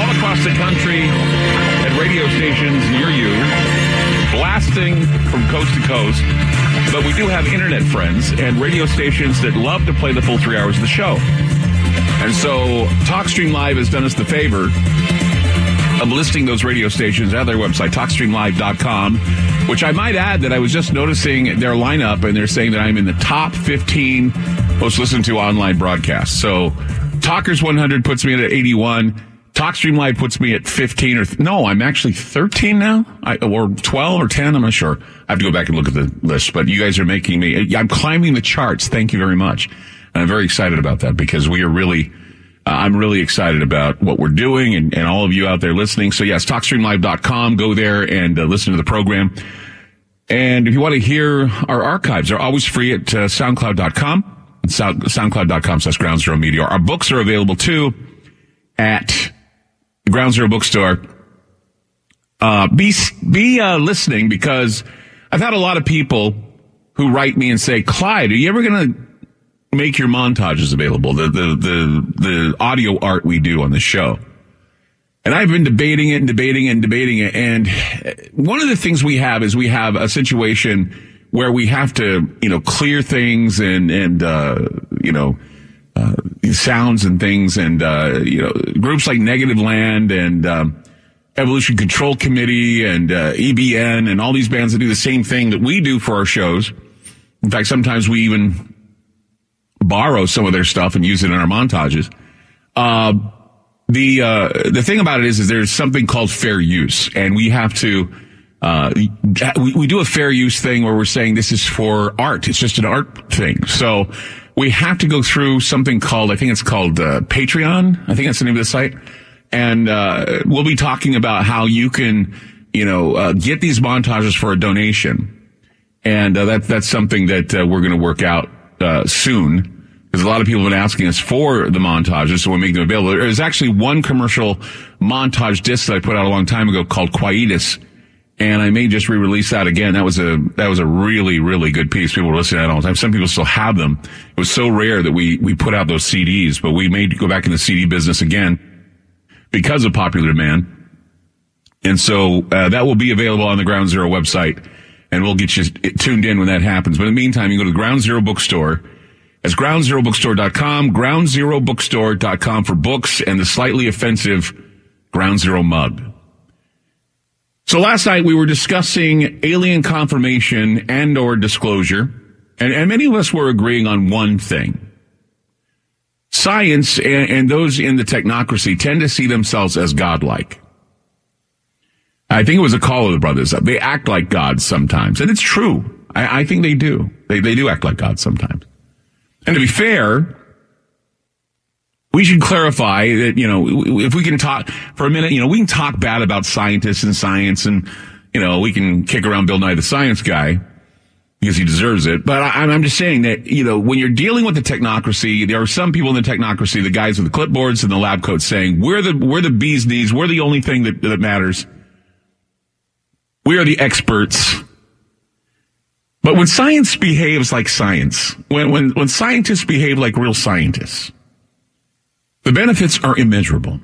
all across the country at radio stations near you, blasting from coast to coast. But we do have internet friends and radio stations that love to play the full 3 hours of the show. And so TalkStream Live has done us the favor of listing those radio stations at their website, TalkStreamLive.com, which I might add that I was just noticing their lineup, and they're saying that I'm in the top 15 most listened to online broadcasts. So Talkers 100 puts me at 81. TalkStream Live puts me at 15 no, I'm actually 13 now, or 12 or 10. I'm not sure. I have to go back and look at the list, but you guys are making me, I'm climbing the charts. Thank you very much. And I'm very excited about that because we are really, I'm really excited about what we're doing and all of you out there listening. So yes, TalkStreamLive.com, go there and listen to the program. And if you want to hear our archives, they're always free at SoundCloud.com, SoundCloud.com/Ground Zero Media. Our books are available too at Ground Zero Bookstore. Be listening, because I've had a lot of people who write me and say, Clyde, are you ever going to make your montages available? The audio art we do on the show. And I've been debating it. And one of the things we have is we have a situation where we have to, clear things and sounds and things, and groups like Negative Land and Evolution Control Committee and EBN and all these bands that do the same thing that we do for our shows. In fact, sometimes we even borrow some of their stuff and use it in our montages. The thing about it is there's something called fair use, and we have to we do a fair use thing where we're saying this is for art. It's just an art thing. So we have to go through something called, I think it's called Patreon. I think that's the name of the site. And we'll be talking about how you can, get these montages for a donation. And that's something that we're going to work out soon, because a lot of people have been asking us for the montages, so we'll make them available. There's actually one commercial montage disc that I put out a long time ago called Quietus, and I may just re-release that again. That was a really, really good piece. People were listening to that all the time. Some people still have them. It was so rare that we put out those CDs, but we may go back in the CD business again because of popular demand. And so that will be available on the Ground Zero website, and we'll get you tuned in when that happens. But in the meantime, you can go to the Ground Zero Bookstore. That's groundzerobookstore.com, groundzerobookstore.com for books and the slightly offensive Ground Zero mug. So last night we were discussing alien confirmation and or disclosure, and many of us were agreeing on one thing. Science and those in the technocracy tend to see themselves as godlike. I think it was a call of the brothers. They act like gods sometimes, and it's true. I think they do. They do act like gods sometimes. And to be fair, we should clarify that, if we can talk for a minute, we can talk bad about scientists and science, and, we can kick around Bill Nye the Science Guy because he deserves it. But I'm just saying that, when you're dealing with the technocracy, there are some people in the technocracy, the guys with the clipboards and the lab coats, saying, we're the bee's knees. We're the only thing that matters. We are the experts. But when science behaves like science, when scientists behave like real scientists, the benefits are immeasurable.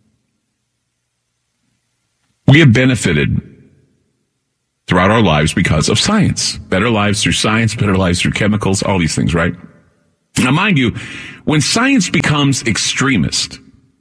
We have benefited throughout our lives because of science. Better lives through science, better lives through chemicals, all these things, right? Now, mind you, when science becomes extremist,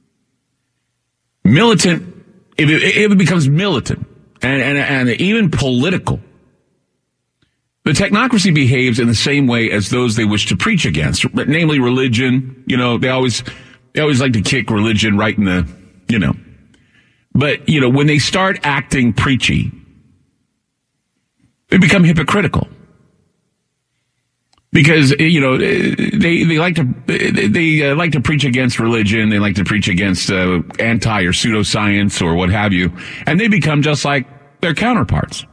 militant, if it becomes militant and even political, the technocracy behaves in the same way as those they wish to preach against, namely religion. They always like to kick religion right in the, But, when they start acting preachy, they become hypocritical. Because, they like to preach against religion. They like to preach against anti or pseudoscience or what have you. And they become just like their counterparts.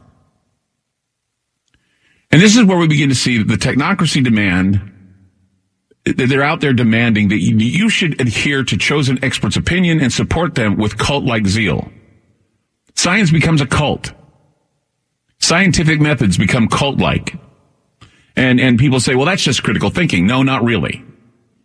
And this is where we begin to see the technocracy demand. They're out there demanding that you should adhere to chosen experts' opinion and support them with cult-like zeal. Science becomes a cult. Scientific methods become cult-like. And people say, well, that's just critical thinking. No, not really.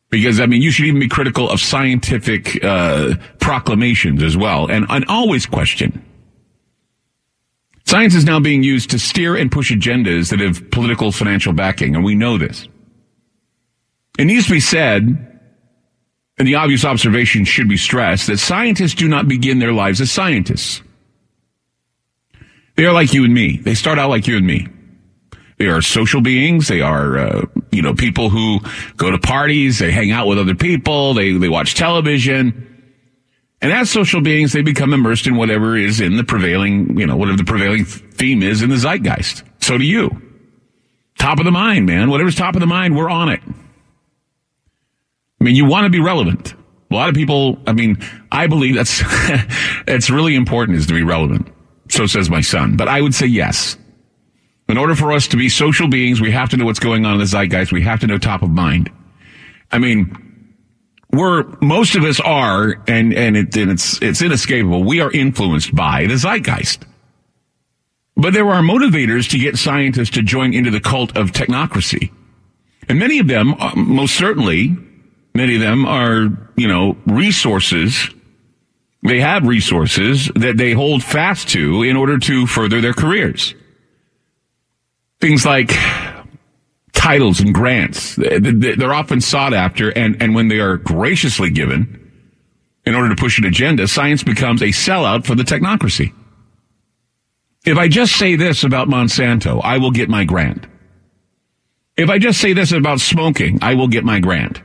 Because, I mean, you should even be critical of scientific proclamations as well, and always question. Science is now being used to steer and push agendas that have political financial backing, and we know this. It needs to be said, and the obvious observation should be stressed, that scientists do not begin their lives as scientists. They are like you and me. They start out like you and me. They are social beings. They are, people who go to parties. They hang out with other people. They watch television. And as social beings, they become immersed in whatever is in the prevailing, whatever the prevailing theme is in the zeitgeist. So do you. Top of the mind, man. Whatever's top of the mind, we're on it. I mean, you want to be relevant. A lot of people, I believe it's really important is to be relevant. So says my son. But I would say yes. In order for us to be social beings, we have to know what's going on in the zeitgeist. We have to know top of mind. I mean, most of us are, and it's inescapable. We are influenced by the zeitgeist. But there are motivators to get scientists to join into the cult of technocracy. And many of them, most certainly, many of them are, resources. They have resources that they hold fast to in order to further their careers. Things like titles and grants, they're often sought after, and when they are graciously given in order to push an agenda, science becomes a sellout for the technocracy. If I just say this about Monsanto, I will get my grant. If I just say this about smoking, I will get my grant.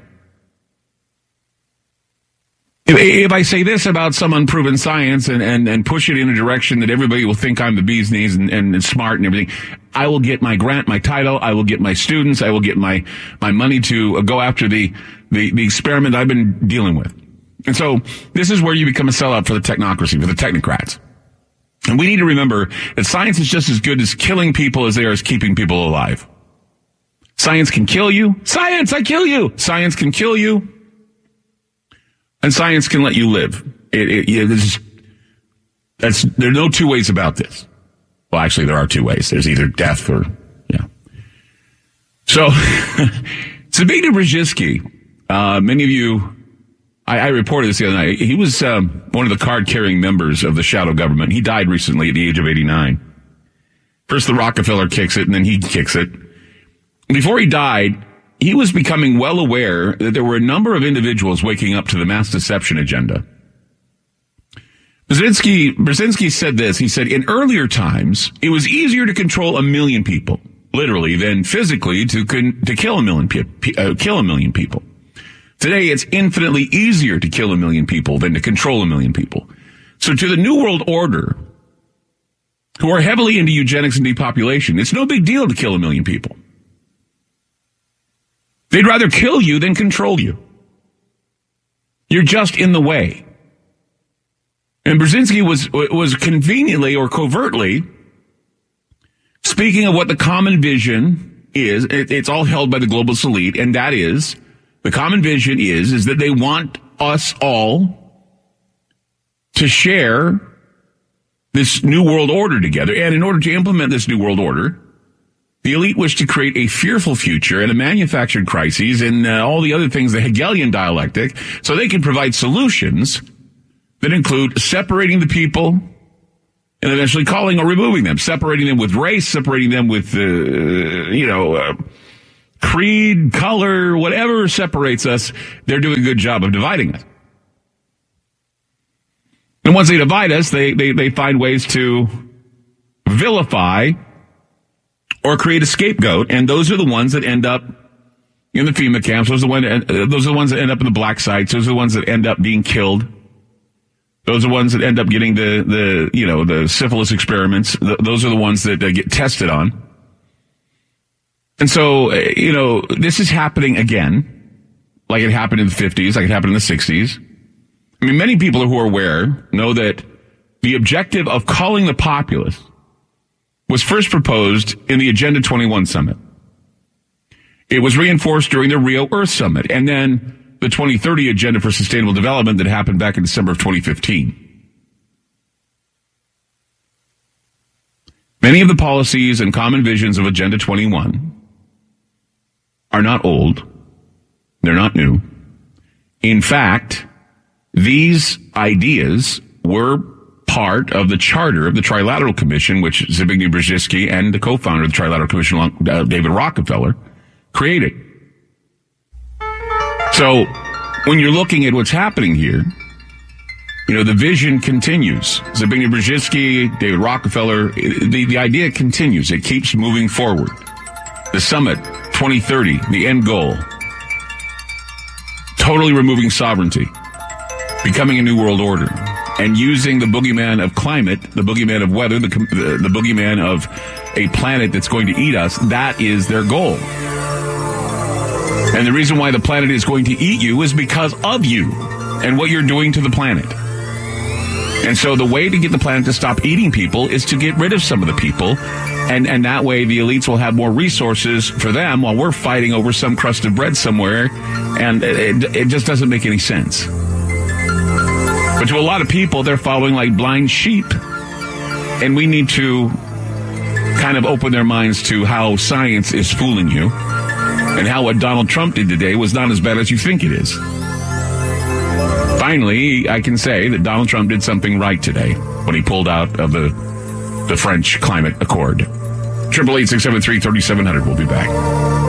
If I say this about some unproven science and push it in a direction that everybody will think I'm the bee's knees and smart and everything, I will get my grant, my title, I will get my students, I will get my money to go after the experiment I've been dealing with. And so this is where you become a sellout for the technocracy, for the technocrats. And we need to remember that science is just as good as killing people as they are as keeping people alive. Science can kill you. Science, I kill you. Science can kill you. And science can let you live. There's no two ways about this. Well, actually, there are two ways. There's either death or, yeah. So, Zbigniew Brzezinski, many of you, I reported this the other night. He was one of the card-carrying members of the shadow government. He died recently at the age of 89. First, the Rockefeller kicks it, and then he kicks it. Before he died, he was becoming well aware that there were a number of individuals waking up to the mass deception agenda. Brzezinski said this. He said, in earlier times, it was easier to control 1 million people, literally, than physically to kill 1 million people. Today, it's infinitely easier to kill 1 million people than to control 1 million people. So to the New World Order, who are heavily into eugenics and depopulation, it's no big deal to kill 1 million people. They'd rather kill you than control you. You're just in the way. And Brzezinski was conveniently or covertly speaking of what the common vision is. It's all held by the globalist elite, and that is, the common vision is that they want us all to share this new world order together. And in order to implement this new world order, the elite wish to create a fearful future and a manufactured crises and all the other things, the Hegelian dialectic, so they can provide solutions that include separating the people and eventually calling or removing them, separating them with race, separating them with, creed, color, whatever separates us. They're doing a good job of dividing us. And once they divide us, they find ways to vilify or create a scapegoat, and those are the ones that end up in the FEMA camps. Those are the ones that end up in the black sites. Those are the ones that end up being killed. Those are the ones that end up getting the syphilis experiments. Those are the ones that get tested on. And so, this is happening again, like it happened in the 50s, like it happened in the 60s. I mean, many people who are aware know that the objective of calling the populace was first proposed in the Agenda 21 summit. It was reinforced during the Rio Earth Summit, and then the 2030 Agenda for Sustainable Development that happened back in December of 2015. Many of the policies and common visions of Agenda 21 are not old. They're not new. In fact, these ideas were part of the charter of the Trilateral Commission, which Zbigniew Brzezinski and the co-founder of the Trilateral Commission, David Rockefeller, created. So when you're looking at what's happening here, the vision continues. Zbigniew Brzezinski, David Rockefeller, the idea continues. It keeps moving forward. The summit, 2030, the end goal. Totally removing sovereignty. Becoming a new world order. And using the boogeyman of climate, the boogeyman of weather, the boogeyman of a planet that's going to eat us, that is their goal. And the reason why the planet is going to eat you is because of you and what you're doing to the planet. And so the way to get the planet to stop eating people is to get rid of some of the people. And that way the elites will have more resources for them while we're fighting over some crust of bread somewhere. And it just doesn't make any sense. But to a lot of people, they're following like blind sheep. And we need to kind of open their minds to how science is fooling you and how what Donald Trump did today was not as bad as you think it is. Finally, I can say that Donald Trump did something right today when he pulled out of the French Climate Accord. 888-673-3700. We'll be back.